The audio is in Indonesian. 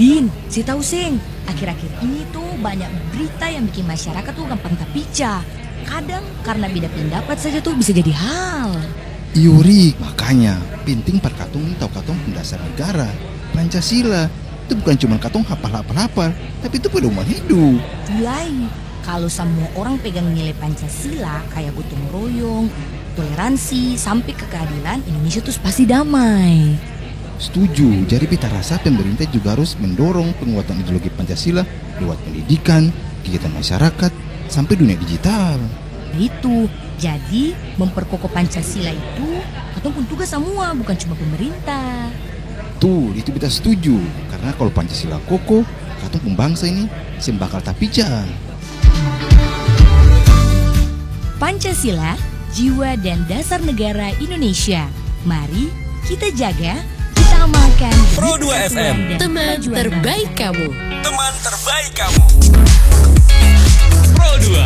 Din, si tahu sing, akhir-akhir ini tuh banyak berita yang bikin masyarakat tuh gampang tapicah. Kadang karena beda pendapat saja tuh bisa jadi hal. Yuri, makanya penting par katong ini tahu katong pendasar negara, Pancasila. Itu bukan cuma katong hafal-hafal, tapi itu pedoman hidup. Mulai, kalau semua orang pegang nilai Pancasila kayak gotong royong, toleransi, sampai ke keadilan, Indonesia tuh pasti damai. Setuju, jadi kita rasa pemerintah juga harus mendorong penguatan ideologi Pancasila lewat pendidikan, kegiatan masyarakat, sampai dunia digital. Itu, jadi memperkokoh Pancasila itu katong pun tugas semua, bukan cuma pemerintah. Tuh, itu kita setuju. Karena kalau Pancasila kokoh, katong pembangsa ini sembakal tapicah. Pancasila, jiwa dan dasar negara Indonesia. Mari kita jaga, kita amalkan. Pro 2 FM, teman terbaik kamu. teman terbaik kamu.